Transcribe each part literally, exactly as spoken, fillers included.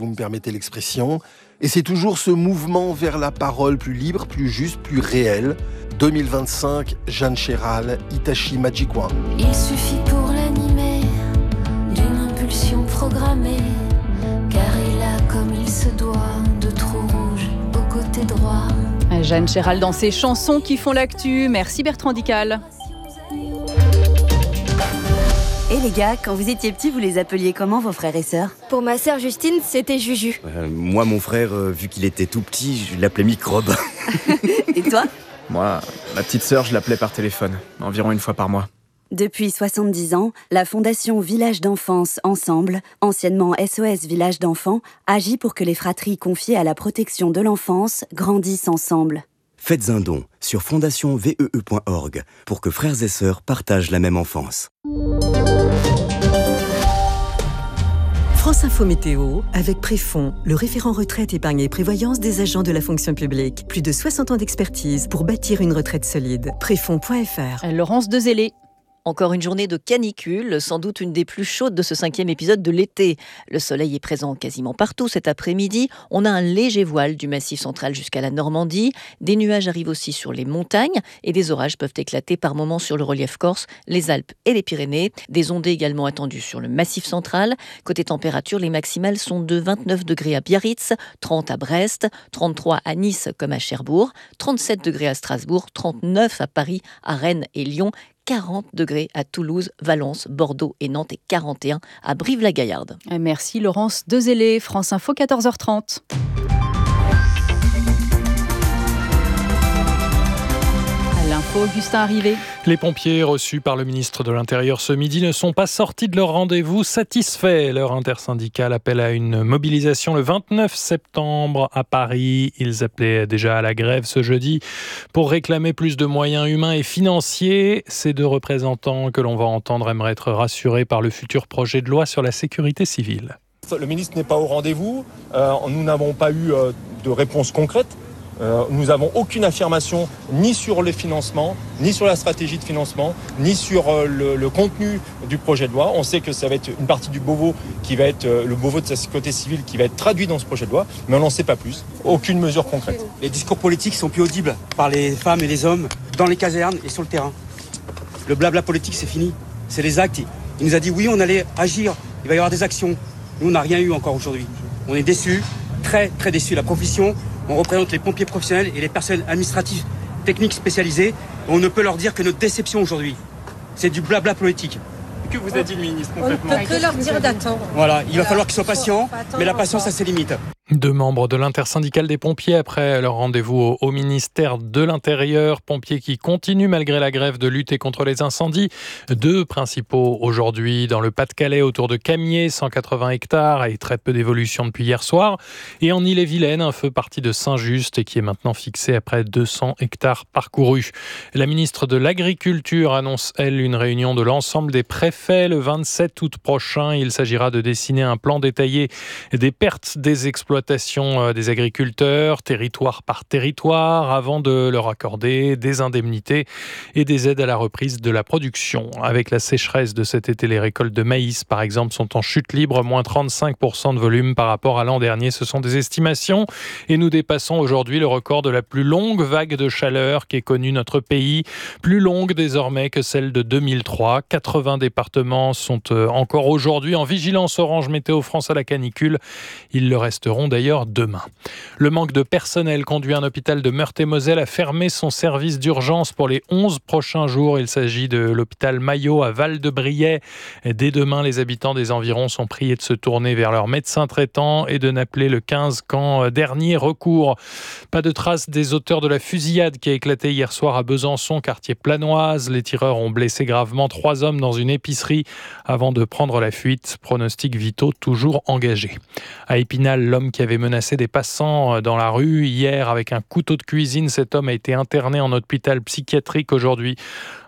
vous me permettez l'expression. Et c'est toujours ce mouvement vers la parole plus libre, plus juste, plus réelle. deux mille vingt-cinq, Jeanne Chéral, Itachi Majikwa. Il suffit pour l'animer d'une impulsion programmée, car il a comme il se doit de trous rouges au côté droit. Jeanne Chéral dans ses chansons qui font l'actu. Merci Bertrand Dical. Et les gars, quand vous étiez petits, vous les appeliez comment vos frères et sœurs ? Pour ma sœur Justine, c'était Juju. Euh, moi, mon frère, euh, vu qu'il était tout petit, je l'appelais Microbe. Et toi ? Moi, ma petite sœur, je l'appelais par téléphone, environ une fois par mois. Depuis soixante-dix ans, la Fondation Village d'Enfance Ensemble, anciennement S O S Village d'Enfants, agit pour que les fratries confiées à la protection de l'enfance grandissent ensemble. Faites un don sur fondation vee point org pour que frères et sœurs partagent la même enfance. France Info Météo, avec Préfond, le référent retraite, épargne et prévoyance des agents de la fonction publique. Plus de soixante ans d'expertise pour bâtir une retraite solide. Préfond point f r. Laurence Dezellé. Encore une journée de canicule, sans doute une des plus chaudes de ce cinquième épisode de l'été. Le soleil est présent quasiment partout cet après-midi. On a un léger voile du Massif central jusqu'à la Normandie. Des nuages arrivent aussi sur les montagnes et des orages peuvent éclater par moments sur le relief corse, les Alpes et les Pyrénées. Des ondées également attendues sur le Massif central. Côté température, les maximales sont de vingt-neuf degrés à Biarritz, trente à Brest, trente-trois à Nice comme à Cherbourg, trente-sept degrés à Strasbourg, trente-neuf à Paris, à Rennes et Lyon, quarante degrés à Toulouse, Valence, Bordeaux et Nantes et quarante et un à Brive-la-Gaillarde. Merci Laurence Dezellé, France Info quatorze heures trente. L'info, Augustin Arrivé. Les pompiers reçus par le ministre de l'Intérieur ce midi ne sont pas sortis de leur rendez-vous satisfaits. Leur intersyndicale appelle à une mobilisation le vingt-neuf septembre à Paris. Ils appelaient déjà à la grève ce jeudi pour réclamer plus de moyens humains et financiers. Ces deux représentants que l'on va entendre aimeraient être rassurés par le futur projet de loi sur la sécurité civile. Le ministre n'est pas au rendez-vous. Euh, nous n'avons pas eu euh, de réponse concrète. Euh, nous n'avons aucune affirmation ni sur les financements, ni sur la stratégie de financement, ni sur euh, le, le contenu du projet de loi. On sait que ça va être une partie du Beauvau qui va être euh, le Beauvau de sa sécurité civile qui va être traduit dans ce projet de loi, mais on n'en sait pas plus. Aucune mesure concrète. Les discours politiques sont plus audibles par les femmes et les hommes dans les casernes et sur le terrain. Le blabla politique, c'est fini. C'est les actes. Il nous a dit oui, on allait agir, il va y avoir des actions. Nous, on n'a rien eu encore aujourd'hui. On est déçus, très très déçus. La profession, on représente les pompiers professionnels et les personnels administratifs techniques spécialisés. On ne peut leur dire que notre déception aujourd'hui, c'est du blabla politique. Que vous a dit le ministre concrètement ? On ne peut que leur dire d'attendre. Voilà, il va falloir qu'ils soient patients, mais la patience a ses limites. Deux membres de l'intersyndicale des pompiers après leur rendez-vous au, au ministère de l'Intérieur. Pompiers qui continuent malgré la grève de lutter contre les incendies. Deux principaux aujourd'hui dans le Pas-de-Calais autour de Camiers, cent quatre-vingts hectares et très peu d'évolution depuis hier soir. Et en Ille-et-Vilaine, un feu parti de Saint-Just et qui est maintenant fixé après deux cents hectares parcourus. La ministre de l'Agriculture annonce, elle, une réunion de l'ensemble des préfets le vingt-sept août prochain. Il s'agira de dessiner un plan détaillé des pertes des exploitations des agriculteurs, territoire par territoire, avant de leur accorder des indemnités et des aides à la reprise de la production. Avec la sécheresse de cet été, les récoltes de maïs, par exemple, sont en chute libre, moins trente-cinq pour cent de volume par rapport à l'an dernier. Ce sont des estimations et nous dépassons aujourd'hui le record de la plus longue vague de chaleur qu'ait connue notre pays, plus longue désormais que celle de deux mille trois. quatre-vingts départements sont encore aujourd'hui en vigilance orange Météo France à la canicule. Ils le resteront d'ailleurs demain. Le manque de personnel conduit un hôpital de Meurthe-et-Moselle à fermer son service d'urgence pour les onze prochains jours. Il s'agit de l'hôpital Maillot à Val-de-Briey. Dès demain, les habitants des environs sont priés de se tourner vers leur médecin traitant et de n'appeler le quinze qu'en dernier recours. Pas de traces des auteurs de la fusillade qui a éclaté hier soir à Besançon, quartier Planoise. Les tireurs ont blessé gravement trois hommes dans une épicerie avant de prendre la fuite. Pronostics vitaux toujours engagés. À Épinal, l'homme qui avait menacé des passants dans la rue hier avec un couteau de cuisine, cet homme a été interné en hôpital psychiatrique aujourd'hui.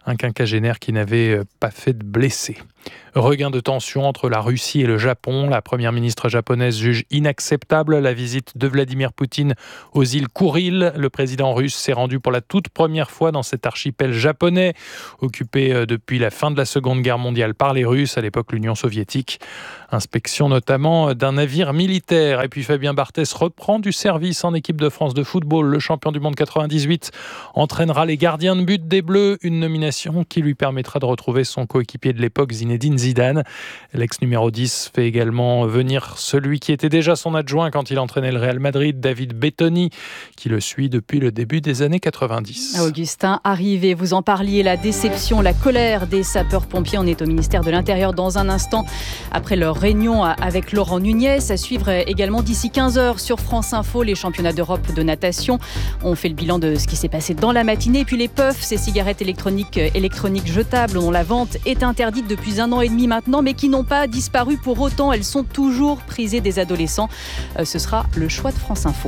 un quinquagénaire qui n'avait pas fait de blessés. Regain de tension entre la Russie et le Japon. La première ministre japonaise juge inacceptable la visite de Vladimir Poutine aux îles Kouril. Le président russe s'est rendu pour la toute première fois dans cet archipel japonais, occupé depuis la fin de la Seconde Guerre mondiale par les Russes, à l'époque l'Union soviétique. Inspection notamment d'un navire militaire. Et puis Fabien Barthès reprend du service en équipe de France de football. Le champion du monde quatre-vingt-dix-huit entraînera les gardiens de but des Bleus, une nomination qui lui permettra de retrouver son coéquipier de l'époque, Zinedine Zidane. L'ex numéro dix fait également venir celui qui était déjà son adjoint quand il entraînait le Real Madrid, David Bettoni, qui le suit depuis le début des années quatre-vingt-dix. Augustin, arrivé, vous en parliez, la déception, la colère des sapeurs-pompiers. On est au ministère de l'Intérieur dans un instant, après leur réunion avec Laurent Nunez. À suivre également d'ici quinze heures sur France Info, les championnats d'Europe de natation. On fait le bilan de ce qui s'est passé dans la matinée. Et puis les puffs, ces cigarettes électroniques, électroniques jetables dont la vente est interdite depuis un an et demi maintenant, mais qui n'ont pas disparu pour autant. Elles sont toujours prisées des adolescents. Ce sera le choix de France Info.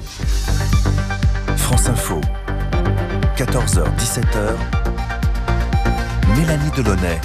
France Info, quatorze heures dix-sept heures, Mélanie Delaunay.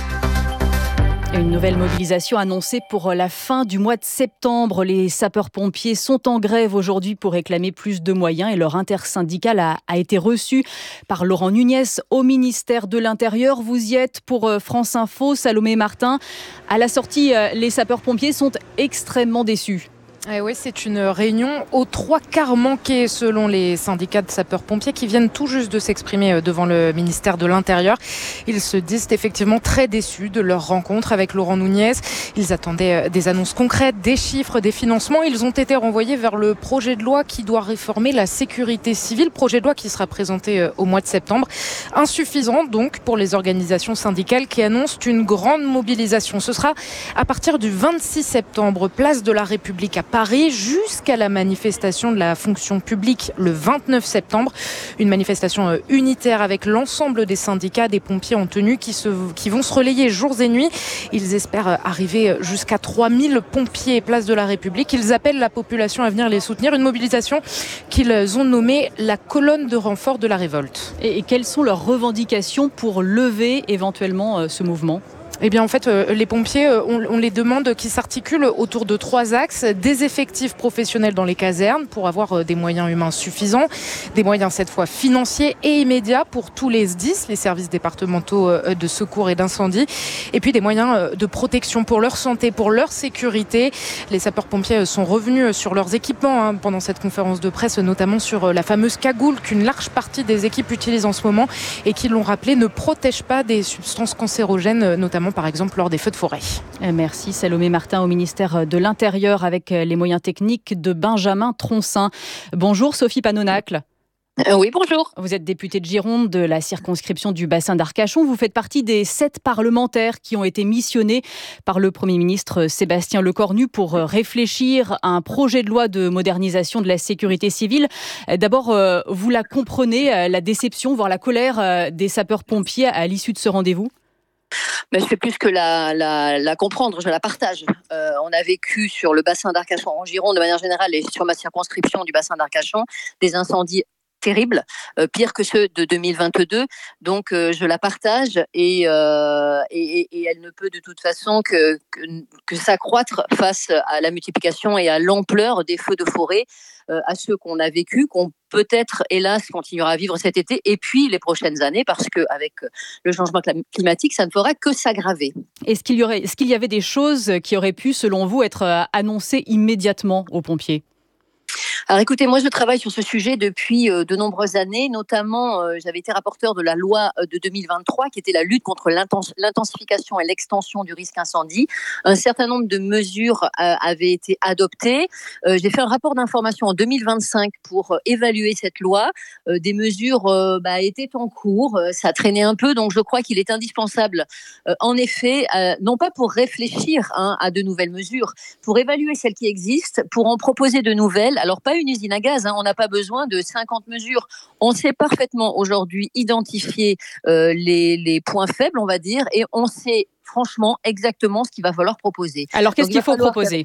Une nouvelle mobilisation annoncée pour la fin du mois de septembre. Les sapeurs-pompiers sont en grève aujourd'hui pour réclamer plus de moyens et leur intersyndicale a, a été reçu par Laurent Nunez au ministère de l'Intérieur. Vous y êtes pour France Info, Salomé Martin. À la sortie, les sapeurs-pompiers sont extrêmement déçus. Eh oui, c'est une réunion aux trois quarts manquée selon les syndicats de sapeurs-pompiers qui viennent tout juste de s'exprimer devant le ministère de l'Intérieur. Ils se disent effectivement très déçus de leur rencontre avec Laurent Nunez. Ils attendaient des annonces concrètes, des chiffres, des financements. Ils ont été renvoyés vers le projet de loi qui doit réformer la sécurité civile, projet de loi qui sera présenté au mois de septembre. Insuffisant donc pour les organisations syndicales qui annoncent une grande mobilisation. Ce sera à partir du vingt-six septembre, place de la République à Paris, jusqu'à la manifestation de la fonction publique le vingt-neuf septembre. Une manifestation unitaire avec l'ensemble des syndicats des pompiers en tenue qui, se, qui vont se relayer jours et nuits. Ils espèrent arriver jusqu'à trois mille pompiers place de la République. Ils appellent la population à venir les soutenir. Une mobilisation qu'ils ont nommée la colonne de renfort de la révolte. Et, et quelles sont leurs revendications pour lever éventuellement euh, ce mouvement ? Eh bien, en fait, euh, les pompiers, euh, on, on les demande qui s'articulent autour de trois axes. Des effectifs professionnels dans les casernes pour avoir euh, des moyens humains suffisants, des moyens cette fois financiers et immédiats pour tous les S D I S, les services départementaux euh, de secours et d'incendie, et puis des moyens euh, de protection pour leur santé, pour leur sécurité. Les sapeurs-pompiers sont revenus sur leurs équipements hein, pendant cette conférence de presse, notamment sur euh, la fameuse cagoule qu'une large partie des équipes utilisent en ce moment et qui, l'ont rappelé, ne protège pas des substances cancérogènes, notamment par exemple lors des feux de forêt. Merci Salomé Martin au ministère de l'Intérieur avec les moyens techniques de Benjamin Troncin. Bonjour Sophie Panonacle. Euh, oui, bonjour. Vous êtes députée de Gironde de la circonscription du bassin d'Arcachon. Vous faites partie des sept parlementaires qui ont été missionnés par le Premier ministre Sébastien Lecornu pour réfléchir à un projet de loi de modernisation de la sécurité civile. D'abord, vous la comprenez, la déception, voire la colère des sapeurs-pompiers à l'issue de ce rendez-vous ? Mais je fais plus que la, la, la comprendre, je la partage. Euh, on a vécu sur le bassin d'Arcachon, en Gironde de manière générale, et sur ma circonscription du bassin d'Arcachon, des incendies terribles, euh, pire que ceux de deux mille vingt-deux. Donc, euh, je la partage et, euh, et, et elle ne peut de toute façon que, que, que s'accroître face à la multiplication et à l'ampleur des feux de forêt, euh, à ceux qu'on a vécu, qu'on peut-être, hélas, continuera à vivre cet été et puis les prochaines années, parce qu'avec le changement climatique, ça ne fera que s'aggraver. Est-ce qu'il y aurait, est-ce qu'il y avait des choses qui auraient pu, selon vous, être annoncées immédiatement aux pompiers ? Alors écoutez, moi je travaille sur ce sujet depuis euh, de nombreuses années, notamment euh, j'avais été rapporteure de la loi de deux mille vingt-trois qui était la lutte contre l'intens- l'intensification et l'extension du risque incendie. Un certain nombre de mesures euh, avaient été adoptées. Euh, j'ai fait un rapport d'information en deux mille vingt-cinq pour euh, évaluer cette loi. Euh, des mesures euh, bah, étaient en cours, euh, ça traînait un peu, donc je crois qu'il est indispensable, euh, en effet, euh, non pas pour réfléchir hein, à de nouvelles mesures, pour évaluer celles qui existent, pour en proposer de nouvelles. Alors pas une usine à gaz, hein, on n'a pas besoin de cinquante mesures. On sait parfaitement aujourd'hui identifier euh, les, les points faibles, on va dire, et on sait franchement exactement ce qu'il va falloir proposer. Alors qu'est-ce Donc, qu'il faut proposer ?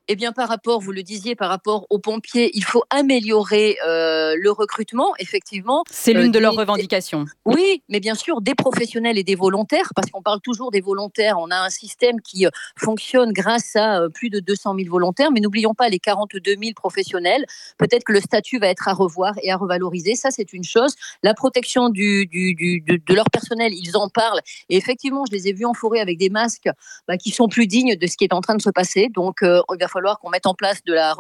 Eh bien, par rapport, vous le disiez, par rapport aux pompiers, il faut améliorer euh, le recrutement, effectivement. C'est l'une euh, de des, leurs revendications. Oui, mais bien sûr, des professionnels et des volontaires, parce qu'on parle toujours des volontaires. On a un système qui euh, fonctionne grâce à euh, plus de deux cent mille volontaires, mais n'oublions pas les quarante-deux mille professionnels. Peut-être que le statut va être à revoir et à revaloriser. Ça, c'est une chose. La protection du, du, du, de, de leur personnel, ils en parlent. Et effectivement, je les ai vus en forêt avec des masques bah, qui sont plus dignes de ce qui est en train de se passer. Donc, euh, il va falloir qu'on mette en place de la